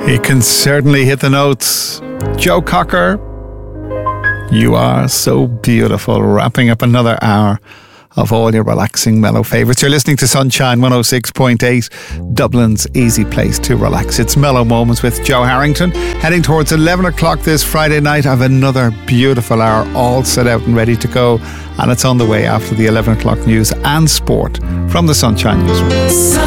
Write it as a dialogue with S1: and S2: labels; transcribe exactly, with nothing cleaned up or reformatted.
S1: He can certainly hit the notes. Joe Cocker, you are so beautiful. Wrapping up another hour of all your relaxing mellow favourites. You're listening to Sunshine one oh six point eight, Dublin's easy place to relax. It's Mellow Moments with Joe Harrington. Heading towards eleven o'clock this Friday night. I have another beautiful hour all set out and ready to go. And it's on the way after the eleven o'clock news and sport from the Sunshine Newsroom.